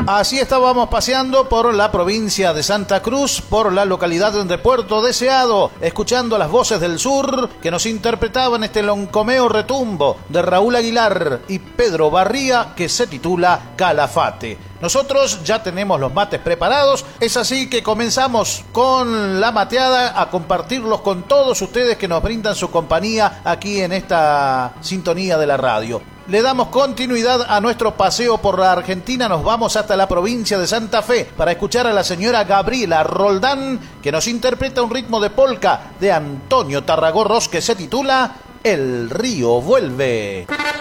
Así estábamos paseando por la provincia de Santa Cruz, por la localidad de Puerto Deseado, escuchando las voces del sur que nos interpretaban este loncomeo retumbo de Raúl Aguilar y Pedro Barría, que se titula Calafate. Nosotros ya tenemos los mates preparados, es así que comenzamos con la mateada a compartirlos con todos ustedes que nos brindan su compañía aquí en esta sintonía de la radio. Le damos continuidad a nuestro paseo por la Argentina, nos vamos hasta la provincia de Santa Fe para escuchar a la señora Gabriela Roldán, que nos interpreta un ritmo de polka de Antonio Tarragorros que se titula El río vuelve.